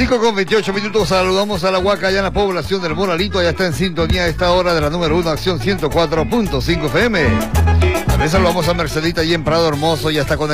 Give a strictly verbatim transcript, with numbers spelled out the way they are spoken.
cinco con veintiocho minutos, saludamos a la Huaca, allá en la población del Moralito, allá está en sintonía a esta hora de la número uno, Acción ciento cuatro punto cinco F M. También saludamos a Mercedita, allí en Prado Hermoso, ya está con el